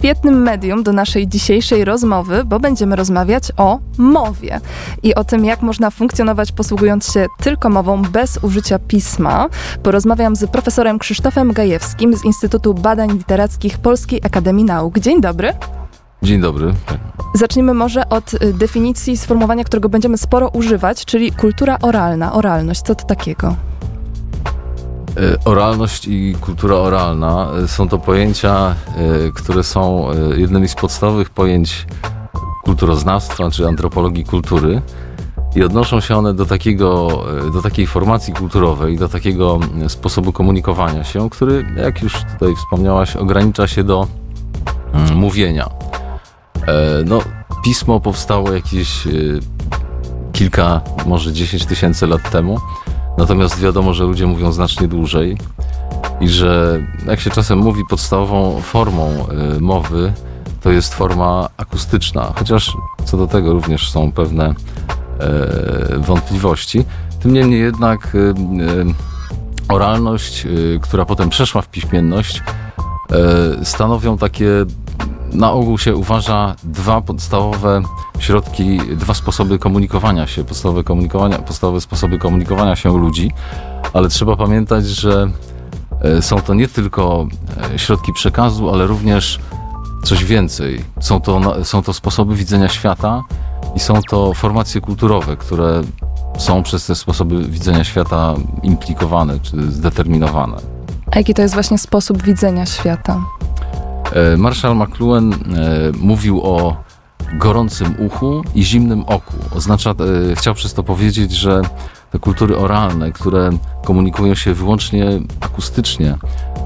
świetnym medium do naszej dzisiejszej rozmowy, bo będziemy rozmawiać o mowie i o tym, jak można funkcjonować posługując się tylko mową bez użycia pisma. Porozmawiam z profesorem Krzysztofem Gajewskim z Instytutu Badań Literackich Polskiej Akademii Nauk. Dzień dobry. Dzień dobry. Zacznijmy może od definicji sformułowania, którego będziemy sporo używać, czyli kultura oralna, oralność. Co to takiego? Oralność i kultura oralna są to pojęcia, które są jednymi z podstawowych pojęć kulturoznawstwa czy antropologii kultury i odnoszą się one do takiej formacji kulturowej, do takiego sposobu komunikowania się, który, jak już tutaj wspomniałaś, ogranicza się do mówienia. Pismo powstało jakieś kilka, może 10 tysięcy lat temu, natomiast wiadomo, że ludzie mówią znacznie dłużej i że, jak się czasem mówi, podstawową formą mowy to jest forma akustyczna, chociaż co do tego również są pewne wątpliwości. Tym niemniej jednak oralność, która potem przeszła w piśmienność, stanowią takie, na ogół się uważa, dwa podstawowe środki, dwa sposoby komunikowania się, podstawowe sposoby komunikowania się ludzi, ale trzeba pamiętać, że są to nie tylko środki przekazu, ale również coś więcej. Są to sposoby widzenia świata i są to formacje kulturowe, które są przez te sposoby widzenia świata implikowane czy zdeterminowane. A jaki to jest właśnie sposób widzenia świata? Marshall McLuhan mówił o gorącym uchu i zimnym oku. Chciał przez to powiedzieć, że te kultury oralne, które komunikują się wyłącznie akustycznie,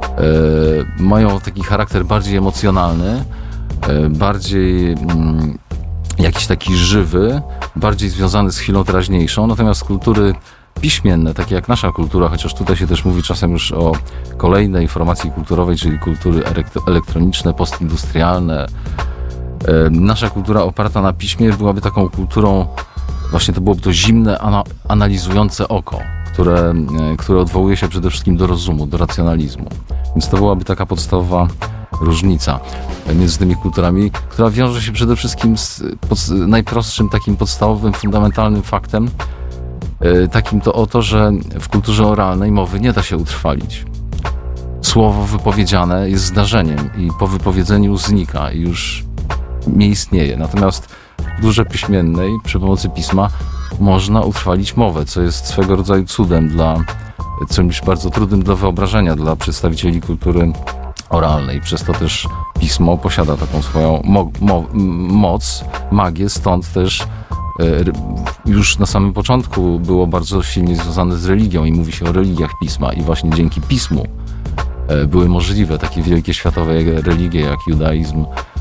mają taki charakter bardziej emocjonalny, bardziej jakiś taki żywy, bardziej związany z chwilą teraźniejszą, natomiast kultury piśmienne, takie jak nasza kultura, chociaż tutaj się też mówi czasem już o kolejnej formacji kulturowej, czyli kultury elektroniczne, postindustrialne. Nasza kultura oparta na piśmie byłaby taką kulturą, właśnie to byłoby to zimne, analizujące oko, które odwołuje się przede wszystkim do rozumu, do racjonalizmu. Więc to byłaby taka podstawowa różnica między tymi kulturami, która wiąże się przede wszystkim z najprostszym, takim podstawowym, fundamentalnym faktem, takim to oto, że w kulturze oralnej mowy nie da się utrwalić. Słowo wypowiedziane jest zdarzeniem i po wypowiedzeniu znika i już nie istnieje. Natomiast w kulturze piśmiennej przy pomocy pisma można utrwalić mowę, co jest swego rodzaju cudem, czymś bardzo trudnym do wyobrażenia dla przedstawicieli kultury oralnej. Przez to też pismo posiada taką swoją moc, magię, stąd też już na samym początku było bardzo silnie związane z religią i mówi się o religiach pisma i właśnie dzięki pismu były możliwe takie wielkie światowe religie jak judaizm,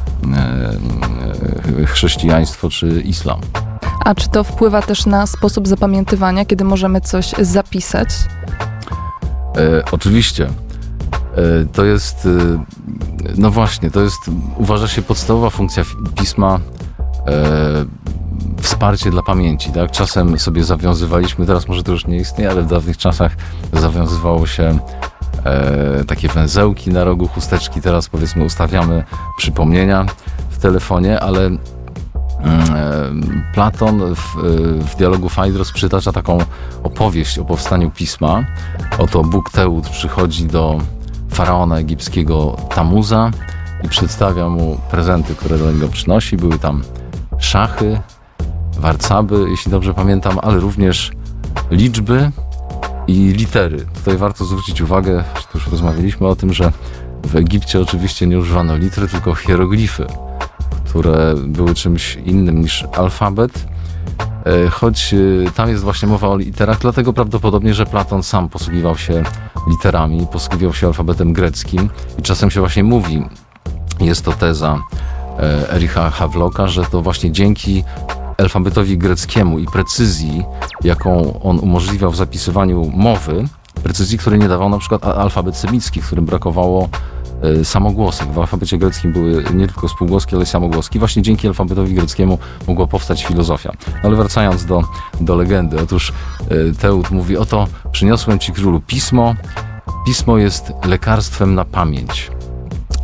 chrześcijaństwo czy islam. A czy to wpływa też na sposób zapamiętywania, kiedy możemy coś zapisać? Oczywiście. To jest, no właśnie, uważa się podstawowa funkcja pisma, wsparcie dla pamięci, tak? Czasem sobie zawiązywaliśmy, teraz może to już nie istnieje, ale w dawnych czasach zawiązywało się takie węzełki na rogu chusteczki, teraz powiedzmy ustawiamy przypomnienia w telefonie, ale Platon w dialogu Fajdros przytacza taką opowieść o powstaniu pisma. Oto Bóg Teut przychodzi do faraona egipskiego Tamuza i przedstawia mu prezenty, które do niego przynosi. Były tam szachy, warcaby, jeśli dobrze pamiętam, ale również liczby i litery. Tutaj warto zwrócić uwagę, że już rozmawialiśmy o tym, że w Egipcie oczywiście nie używano liter, tylko hieroglify, które były czymś innym niż alfabet, choć tam jest właśnie mowa o literach, dlatego prawdopodobnie, że Platon sam posługiwał się literami, posługiwał się alfabetem greckim i czasem się właśnie mówi, jest to teza Ericha Havelocka, że to właśnie dzięki alfabetowi greckiemu i precyzji, jaką on umożliwiał w zapisywaniu mowy, precyzji, której nie dawał na przykład alfabet semicki, w którym brakowało samogłosek. W alfabecie greckim były nie tylko spółgłoski, ale i samogłoski. Właśnie dzięki alfabetowi greckiemu mogła powstać filozofia. Ale wracając do legendy, otóż Teut mówi, oto przyniosłem ci, królu, pismo. Pismo jest lekarstwem na pamięć.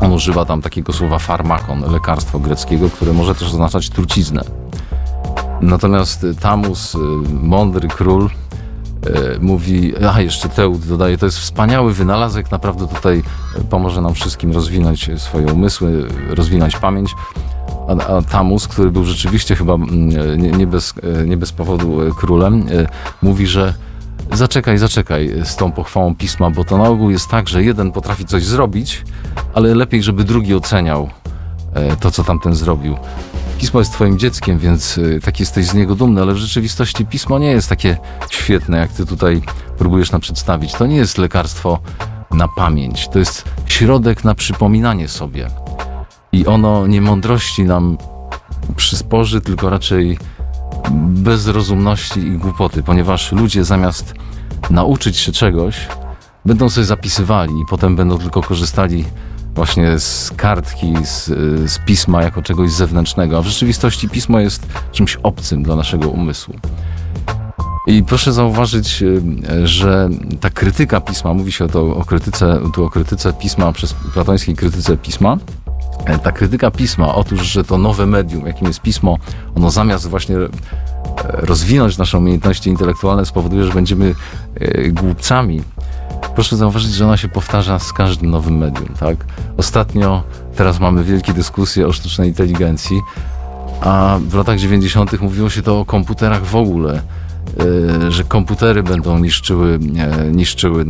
On używa tam takiego słowa farmakon, lekarstwo greckiego, które może też oznaczać truciznę. Natomiast Tamus, mądry król, mówi, jeszcze Teud dodaje, to jest wspaniały wynalazek, naprawdę tutaj pomoże nam wszystkim rozwinąć swoje umysły, rozwinąć pamięć. A Tamus, który był rzeczywiście chyba nie bez powodu królem, mówi, że zaczekaj z tą pochwałą pisma, bo to na ogół jest tak, że jeden potrafi coś zrobić, ale lepiej, żeby drugi oceniał to, co tamten zrobił. Pismo jest twoim dzieckiem, więc tak jesteś z niego dumny, ale w rzeczywistości pismo nie jest takie świetne, jak ty tutaj próbujesz nam przedstawić. To nie jest lekarstwo na pamięć, to jest środek na przypominanie sobie. I ono nie mądrości nam przysporzy, tylko raczej bezrozumności i głupoty, ponieważ ludzie zamiast nauczyć się czegoś, będą sobie zapisywali i potem będą tylko korzystali właśnie z kartki, z pisma jako czegoś zewnętrznego, a w rzeczywistości pismo jest czymś obcym dla naszego umysłu. I proszę zauważyć, że ta krytyka pisma, mówi się o krytyce pisma, przez platońskiej krytyce pisma, ta krytyka pisma, otóż, że to nowe medium, jakim jest pismo, ono zamiast właśnie rozwinąć nasze umiejętności intelektualne, spowoduje, że będziemy głupcami. Proszę zauważyć, że ona się powtarza z każdym nowym medium, tak? Ostatnio, teraz mamy wielkie dyskusje o sztucznej inteligencji, a w latach 90. mówiło się to o komputerach w ogóle, że komputery będą niszczyły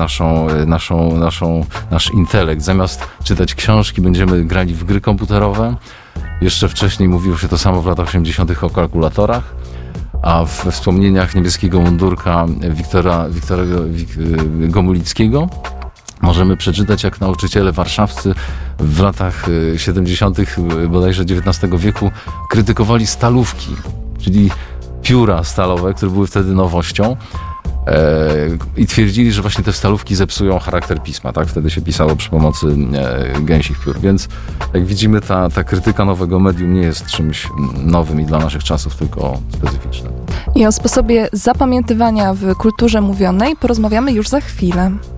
nasz intelekt. Zamiast czytać książki, będziemy grali w gry komputerowe. Jeszcze wcześniej mówiło się to samo w latach 80. o kalkulatorach, a we wspomnieniach niebieskiego mundurka Wiktora Gomulickiego możemy przeczytać, jak nauczyciele warszawscy w latach 70. bodajże XIX wieku krytykowali stalówki, czyli pióra stalowe, które były wtedy nowością, i twierdzili, że właśnie te stalówki zepsują charakter pisma. Tak? Wtedy się pisało przy pomocy gęsich piór. Więc jak widzimy, ta krytyka nowego medium nie jest czymś nowym i dla naszych czasów, tylko specyficznym. I o sposobie zapamiętywania w kulturze mówionej porozmawiamy już za chwilę.